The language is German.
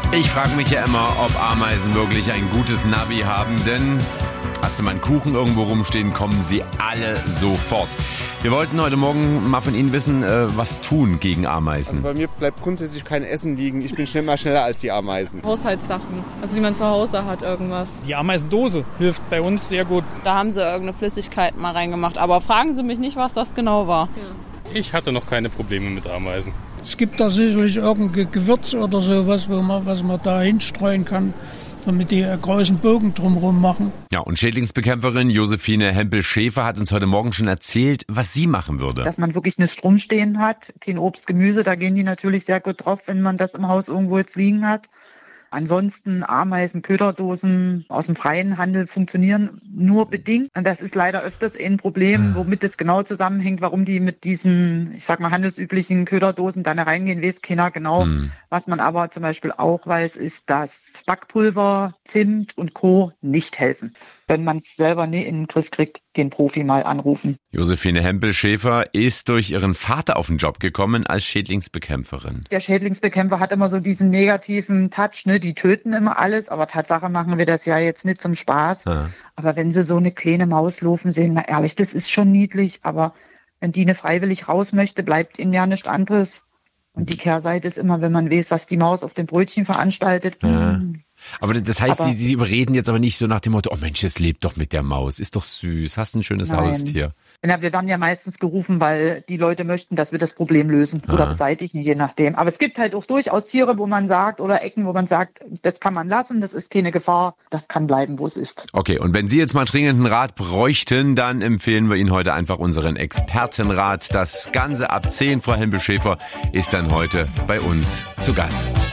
Ich frage mich ja immer, ob Ameisen wirklich ein gutes Navi haben, denn hast du mal einen Kuchen irgendwo rumstehen, kommen sie alle sofort. Wir wollten heute Morgen mal von Ihnen wissen, was tun gegen Ameisen. Also bei mir bleibt grundsätzlich kein Essen liegen. Ich bin schneller als die Ameisen. Haushaltssachen, also die man zu Hause hat, irgendwas. Die Ameisendose hilft bei uns sehr gut. Da haben sie irgendeine Flüssigkeit mal reingemacht. Aber fragen Sie mich nicht, was das genau war. Ja. Ich hatte noch keine Probleme mit Ameisen. Es gibt da sicherlich irgendein Gewürz oder sowas, was man da hinstreuen kann, damit die großen Bogen drumherum machen. Ja, und Schädlingsbekämpferin Josephine Hempel-Schäfer hat uns heute Morgen schon erzählt, was sie machen würde. Dass man wirklich nichts rumstehen hat, kein Obst, Gemüse, da gehen die natürlich sehr gut drauf, wenn man das im Haus irgendwo jetzt liegen hat. Ansonsten Ameisen, Köderdosen aus dem freien Handel funktionieren nur bedingt. Und das ist leider öfters ein Problem, womit es genau zusammenhängt, warum die mit diesen, ich sag mal, handelsüblichen Köderdosen dann reingehen, weiß keiner genau. Was man aber zum Beispiel auch weiß, ist, dass Backpulver, Zimt und Co. nicht helfen. Wenn man es selber nicht in den Griff kriegt, den Profi mal anrufen. Josephine Hempel-Schäfer ist durch ihren Vater auf den Job gekommen als Schädlingsbekämpferin. Der Schädlingsbekämpfer hat immer so diesen negativen Touch, ne? Die töten immer alles, aber Tatsache machen wir das ja jetzt nicht zum Spaß. Ja. Aber wenn sie so eine kleine Maus laufen sehen, na ehrlich, das ist schon niedlich, aber wenn die freiwillig raus möchte, bleibt ihnen ja nichts anderes. Und die Kehrseite ist immer, wenn man weiß, was die Maus auf dem Brötchen veranstaltet. Ja. Aber das heißt, Sie überreden jetzt aber nicht so nach dem Motto, oh Mensch, es lebt doch mit der Maus, ist doch süß, hast ein schönes Haustier. Ja, wir werden ja meistens gerufen, weil die Leute möchten, dass wir das Problem lösen oder beseitigen, je nachdem. Aber es gibt halt auch durchaus Tiere, wo man sagt, oder Ecken, wo man sagt, das kann man lassen, das ist keine Gefahr, das kann bleiben, wo es ist. Okay, und wenn Sie jetzt mal dringend einen Rat bräuchten, dann empfehlen wir Ihnen heute einfach unseren Expertenrat. Das Ganze ab 10, Frau Hempel-Schäfer ist dann heute bei uns zu Gast.